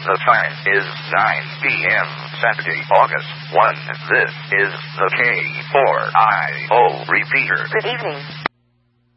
The time is 9 p.m. Saturday, August 1. This is the K4IO repeater. Good evening.